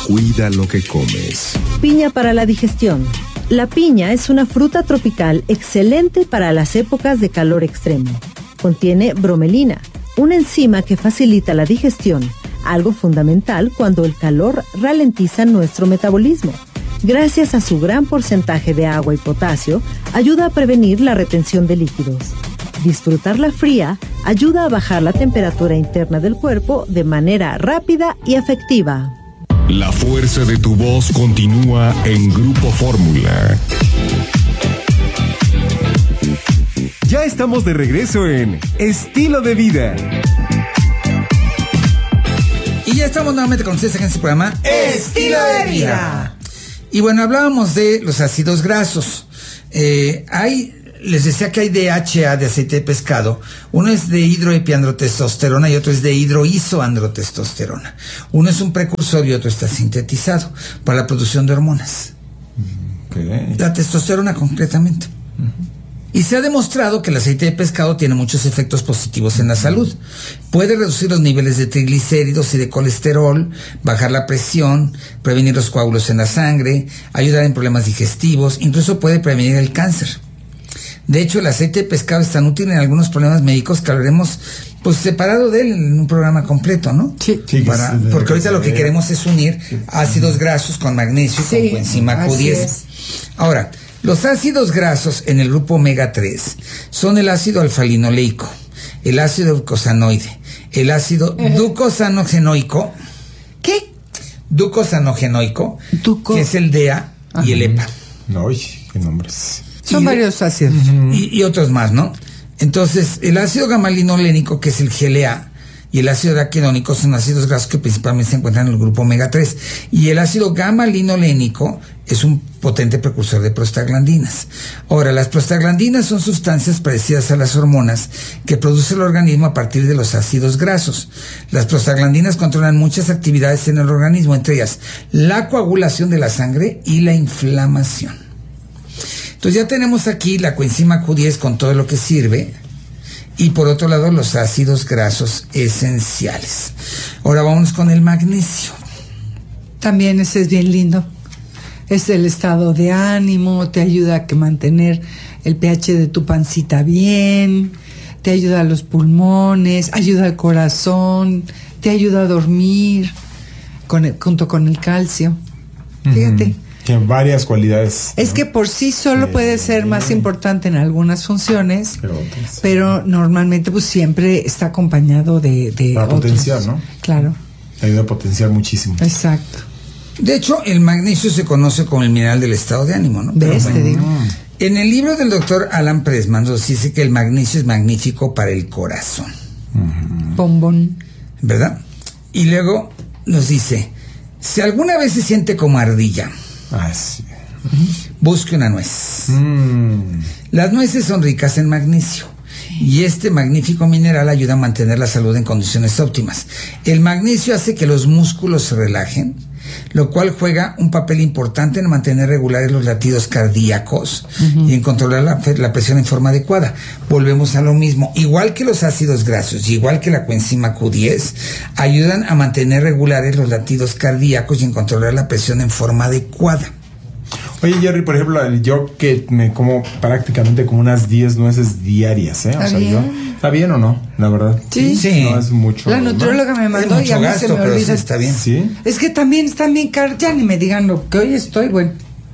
Cuida lo que comes. Piña para la digestión. La piña es una fruta tropical excelente para las épocas de calor extremo. Contiene bromelina, una enzima que facilita la digestión, algo fundamental cuando el calor ralentiza nuestro metabolismo. Gracias a su gran porcentaje de agua y potasio, ayuda a prevenir la retención de líquidos. Disfrutarla fría ayuda a bajar la temperatura interna del cuerpo de manera rápida y efectiva. La fuerza de tu voz continúa en Grupo Fórmula. Ya estamos de regreso en Estilo de Vida. Y ya estamos nuevamente con ustedes en este programa Estilo de Vida. Y bueno, hablábamos de los ácidos grasos. Les decía que hay DHA de aceite de pescado. Uno es de hidroepiandrotestosterona y otro es de hidroisoandrotestosterona. Uno es un precursor y otro está sintetizado para la producción de hormonas. Okay. La testosterona concretamente. Y se ha demostrado que el aceite de pescado tiene muchos efectos positivos en la salud. Puede reducir los niveles de triglicéridos y de colesterol, bajar la presión, prevenir los coágulos en la sangre, ayudar en problemas digestivos, incluso puede prevenir el cáncer. De hecho, el aceite de pescado es tan útil en algunos problemas médicos que hablaremos pues separado de él en un programa completo, ¿no? Sí. Porque ahorita lo que queremos es unir ácidos grasos con magnesio y con coenzima Q10. Ahora, los ácidos grasos en el grupo omega 3 son el ácido alfa-linoleico, el ácido glucosanoide, el ácido ducosanogenoico. ¿Qué? Ducosanogenoico, que es el DEA y el EPA. No, qué nombres. Son varios ácidos. Y otros más, ¿no? Entonces, el ácido gamma-linolénico, que es el GLA, y el ácido araquidónico son ácidos grasos que principalmente se encuentran en el grupo omega 3. Y el ácido gamma-linolénico es un potente precursor de prostaglandinas. Ahora, las prostaglandinas son sustancias parecidas a las hormonas que produce el organismo a partir de los ácidos grasos. Las prostaglandinas controlan muchas actividades en el organismo, entre ellas la coagulación de la sangre y la inflamación. Entonces ya tenemos aquí la coenzima Q10 con todo lo que sirve y por otro lado los ácidos grasos esenciales. Ahora vamos con el magnesio. También ese es bien lindo. Es el estado de ánimo, te ayuda a mantener el pH de tu pancita bien, te ayuda a los pulmones, ayuda al corazón, te ayuda a dormir junto con el calcio. Fíjate. Tiene varias cualidades. Es que por sí solo puede ser más importante en algunas funciones, pero normalmente pues siempre está acompañado de para otros. potenciar, ¿no? Claro. Ayuda a potenciar muchísimo. Exacto. De hecho, el magnesio se conoce como el mineral del estado de ánimo, ¿no? Te digo. En el libro del doctor Alan Pressman nos dice que el magnesio es magnífico para el corazón. Bombón. ¿Verdad? Y luego nos dice, si alguna vez se siente como ardilla, Sí. busque una nuez. Las nueces son ricas en magnesio y este magnífico mineral ayuda a mantener la salud en condiciones óptimas. El magnesio hace que los músculos se relajen, lo cual juega un papel importante en mantener regulares los latidos cardíacos y en controlar la presión en forma adecuada. Volvemos a lo mismo. Igual que los ácidos grasos y igual que la coenzima Q10, ayudan a mantener regulares los latidos cardíacos y en controlar la presión en forma adecuada. Oye, Jerry, por ejemplo, yo que me como prácticamente como unas 10 nueces diarias, ¿eh? O sea, ¿está bien o no? La verdad. Sí. No es mucho. La nutrióloga me mandó y a mí se me olvida. Sí, está bien. Sí. Es que también están bien caros. Ya ni me digan lo que hoy estoy, bueno.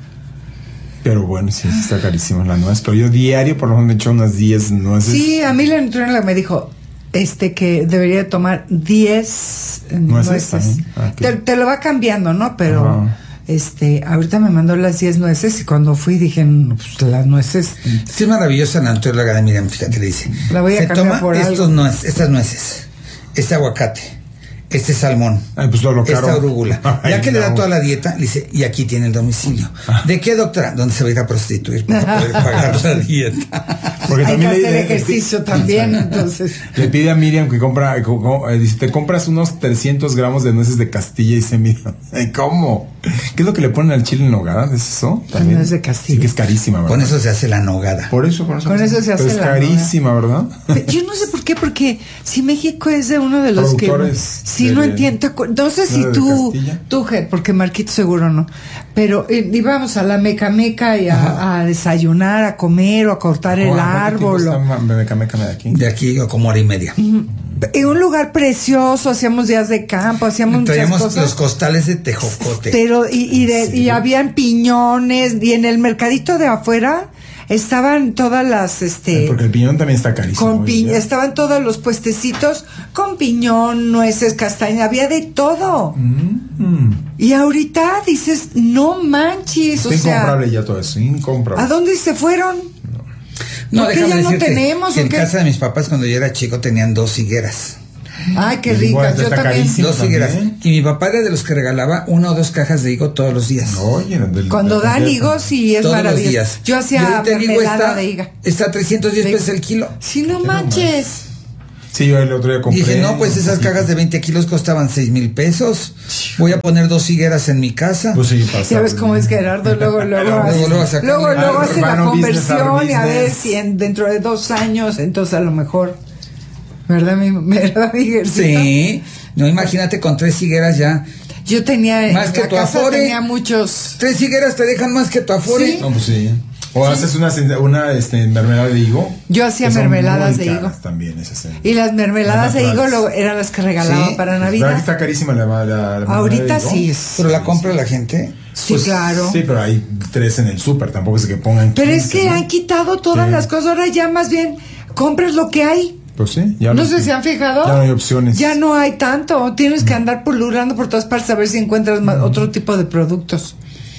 Pero bueno, sí, está carísimo la nuez. Pero yo diario por lo menos me echo unas 10 nueces. Sí, a mí la nutrióloga me dijo que debería tomar 10 nueces. Te lo va cambiando, ¿no? Pero ahorita me mandó las 10 nueces y cuando fui dije, pues las nueces. Sí, es maravillosa la nutrióloga de Miriam, fíjate, le dice. La voy a cambiar toma por estas nueces, este aguacate, este salmón, pues lo caro. esta arúgula. Ya que le da toda la dieta, le dice, y aquí tiene el domicilio. ¿De qué, doctora? ¿Dónde se va a ir a prostituir para poder pagar la dieta? Porque hay también que hacer ejercicio también, entonces. Le pide a Miriam que dice, te compras unos 300 gramos de nueces de Castilla y dice, mira, ¿cómo? ¿Qué es lo que le ponen al chile en nogada? ¿Es eso? También nuez de Castilla. Sí, que es carísima, ¿verdad? Con eso se hace la nogada. Por eso Con eso se hace pero es la carísima, ¿verdad? Yo no sé por qué, porque si México es de uno de los productores. que Sí, no entiendo. No sé si tú, porque Marquito seguro no. Pero íbamos a la Meca y a desayunar, a comer o a cortar el árbol. Meca de aquí? De aquí como hora y media. En un lugar precioso, hacíamos días de campo, hacíamos muchas cosas. Los costales de tejocote. Pero, y habían piñones, y en el mercadito de afuera estaban todas las porque el piñón también está carísimo. Estaban todos los puestecitos con piñón, nueces, castaña, había de todo. Y ahorita dices, no manches, es incomparable ya todo eso, incomparable. ¿A dónde se fueron? No, déjame ya decirte no tenemos, que en casa de mis papás cuando yo era chico tenían 2 higueras. Ay, qué ricas, yo también. 2 higueras. Y mi papá era de los que regalaba 1 o 2 cajas de higo todos los días. Oye, cuando dan higos, sí, es todos maravilloso. Los días. Yo hacía mermelada de higa. Está a 310 pesos el kilo. Sí, no manches. Sí, yo el otro día compré. Y dije, no, pues esas cajas de 20 kilos costaban 6,000 pesos. Voy a poner 2 higueras en mi casa. Pues sí, pasa. ¿Sabes cómo es Gerardo? Luego hace la conversión y a ver si dentro de 2 años, entonces a lo mejor. ¿Verdad, mi Gercito? Sí. No, imagínate con 3 higueras ya. Yo tenía más que tu afore. Tenía muchos. 3 higueras te dejan más que tu afore. ¿Sí? No, pues sí. O haces una mermelada de higo. Yo hacía mermeladas de higo. También esas. Y las mermeladas de higo eran las que regalaban para Navidad. Claro que está carísima la ahorita de higo. Sí. Pero la compra la gente. Sí, pues, claro. Sí, pero hay 3 en el súper, tampoco es que pongan 15, pero es que han quitado todas las cosas. Ahora ya más bien compras lo que hay. Pues sí, ya no sé si han fijado. Ya no hay opciones. Ya no hay tanto. Tienes que andar pululando por todas partes a ver si encuentras otro tipo de productos.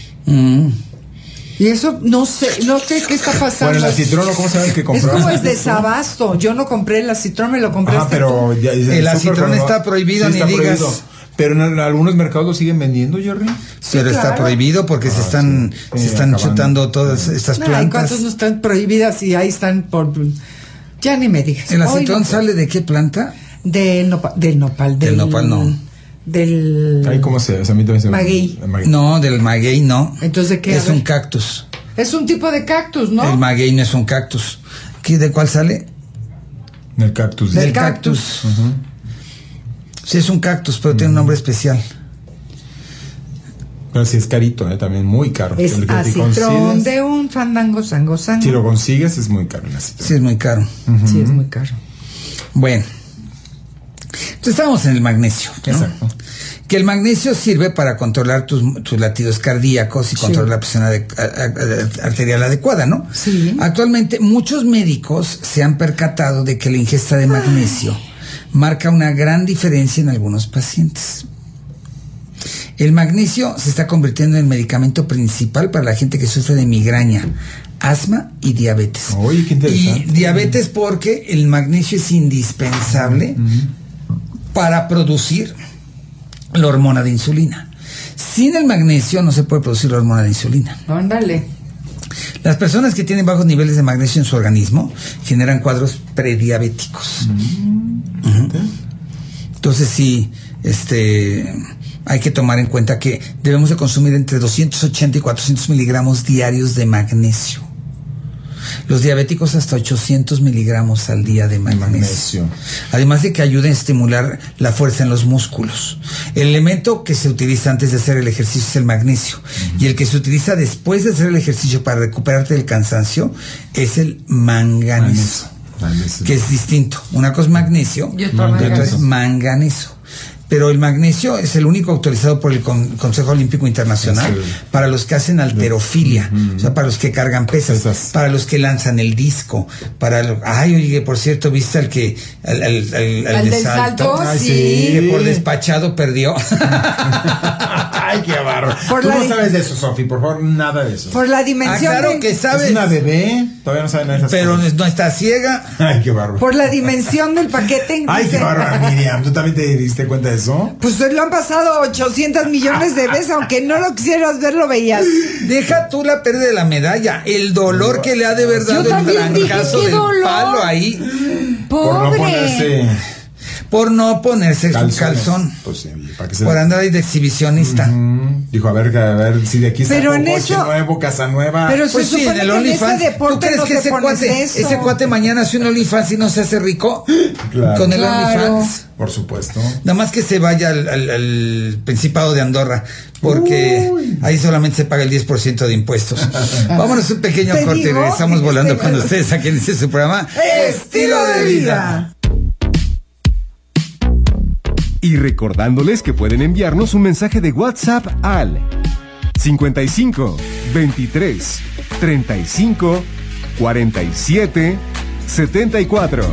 Y eso no sé qué está pasando. Bueno, la citrono, ¿cómo sabes que compraron? Es como es desabasto. Yo no compré el citrono, me lo compré. Pero el acitrón está prohibido, sí, ni está digas. Prohibido. Pero en algunos mercados lo siguen vendiendo, Jerry. Sí, pero está prohibido porque se están chutando todas estas plantas. ¿Cuántos no están prohibidas y ahí están por... Ya ni me digas. ¿El acitrón sale de qué planta? Del nopal. Del nopal no. Del... Ay, ¿cómo se llama? A mí también se llama. Maguey. No, del maguey no. Entonces, ¿de qué? Es un cactus. Es un tipo de cactus, ¿no? El maguey no es un cactus. ¿De cuál sale? Del cactus. Del cactus. Sí, es un cactus, pero tiene un nombre especial. Pero sí es carito, también muy caro. Es acitrón de un fandango sango. Si lo consigues es muy caro el acitrón. Sí, es muy caro. Sí, es muy caro. Bueno, entonces estamos en el magnesio, ¿no? Exacto. Que el magnesio sirve para controlar tus latidos cardíacos y controlar la presión arterial adecuada, ¿no? Sí. Actualmente muchos médicos se han percatado de que la ingesta de magnesio marca una gran diferencia en algunos pacientes. El magnesio se está convirtiendo en el medicamento principal para la gente que sufre de migraña, asma y diabetes. Oye, qué interesante. Y diabetes porque el magnesio es indispensable para producir la hormona de insulina. Sin el magnesio no se puede producir la hormona de insulina. Ándale. Las personas que tienen bajos niveles de magnesio en su organismo generan cuadros prediabéticos. Entonces sí, hay que tomar en cuenta que debemos de consumir entre 280 y 400 miligramos diarios de magnesio. Los diabéticos hasta 800 miligramos al día de magnesio. Además de que ayuda a estimular la fuerza en los músculos. El elemento que se utiliza antes de hacer el ejercicio es el magnesio. Y el que se utiliza después de hacer el ejercicio para recuperarte del cansancio es el manganeso. Que es distinto. Una cosa es magnesio y otra es manganeso. Pero el magnesio es el único autorizado por el Consejo Olímpico Internacional para los que hacen halterofilia, o sea, para los que cargan pesas, para los que lanzan el disco, oye, por cierto, ¿viste al que al del salto? Sí, que por despachado perdió. Ay, qué barro. Tú no sabes de eso, Sofi, por favor, nada de eso. Por la dimensión. Claro que sabes. Es una bebé, todavía no sabe nada de esas pero cosas. no está ciega. Ay, qué barro. Por la dimensión del paquete. Ay, qué barro, Miriam. ¿Tú también te diste cuenta de eso? Pues lo han pasado 800 millones de veces, aunque no lo quisieras ver, lo veías. Deja tú la pérdida de la medalla, el dolor que le ha de verdad el trancazo del palo ahí. Pobre. Por no ponerse... por no ponerse su Calzones. calzón. Pues sí, para que se Por andar ahí de exhibicionista. Dijo, a ver si de aquí Pero saco en coche eso- nuevo, casa nueva. Pero Pues se sí, supone en el que en ese OnlyFans. ¿Tú deporte crees no que te ese pones eso. ese cuate mañana hace un OnlyFans y no se hace rico? Claro. Con el Claro. OnlyFans. Por supuesto. Nada más que se vaya al Principado de Andorra, porque ahí solamente se paga el 10% de impuestos. Vámonos un pequeño Te corte y digo regresamos que volando este- con ustedes aquí en este su programa Estilo de vida. Y recordándoles que pueden enviarnos un mensaje de WhatsApp al 55 23 35 47 74.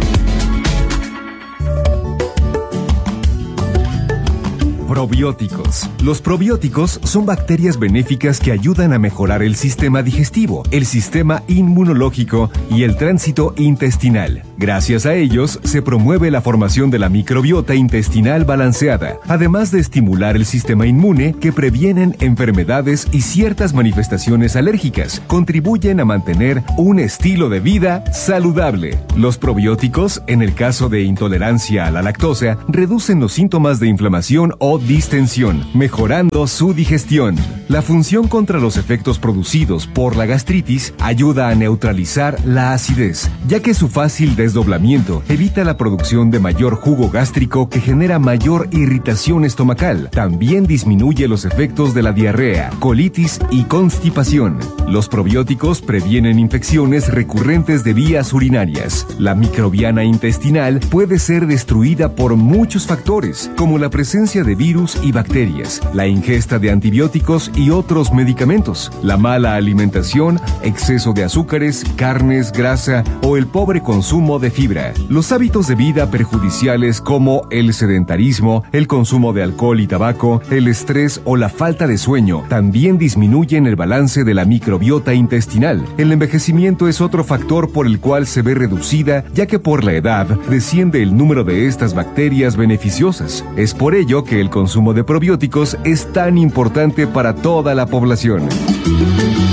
Probióticos. Los probióticos son bacterias benéficas que ayudan a mejorar el sistema digestivo, el sistema inmunológico y el tránsito intestinal. Gracias a ellos, se promueve la formación de la microbiota intestinal balanceada, además de estimular el sistema inmune que previenen enfermedades y ciertas manifestaciones alérgicas. Contribuyen a mantener un estilo de vida saludable. Los probióticos, en el caso de intolerancia a la lactosa, reducen los síntomas de inflamación o distensión, mejorando su digestión. La función contra los efectos producidos por la gastritis ayuda a neutralizar la acidez, ya que su fácil desdoblamiento evita la producción de mayor jugo gástrico que genera mayor irritación estomacal. También disminuye los efectos de la diarrea, colitis y constipación. Los probióticos previenen infecciones recurrentes de vías urinarias. La microbiana intestinal puede ser destruida por muchos factores, como la presencia de virus y bacterias, la ingesta de antibióticos y otros medicamentos, la mala alimentación, exceso de azúcares, carnes, grasa o el pobre consumo de fibra. Los hábitos de vida perjudiciales como el sedentarismo, el consumo de alcohol y tabaco, el estrés o la falta de sueño también disminuyen el balance de la microbiota intestinal. El envejecimiento es otro factor por el cual se ve reducida, ya que por la edad desciende el número de estas bacterias beneficiosas. Es por ello que el consumo de probióticos es tan importante para toda la población.